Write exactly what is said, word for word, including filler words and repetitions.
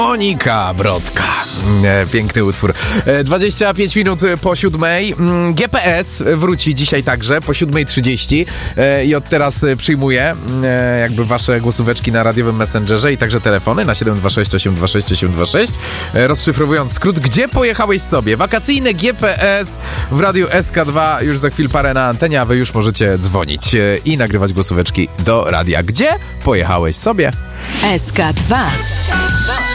Monika Brodka. Piękny utwór. dwadzieścia pięć minut po siódmej. G P S wróci dzisiaj także po siódmej trzydzieści i od teraz przyjmuję jakby wasze głosóweczki na radiowym Messengerze i także telefony na siedem dwa sześć osiem dwa sześć osiem dwa sześć. Rozszyfrowując skrót, gdzie pojechałeś sobie? Wakacyjne G P S w radiu S K dwa już za chwilę parę na antenie, a wy już możecie dzwonić i nagrywać głosóweczki do radia. Gdzie pojechałeś sobie? S K dwa.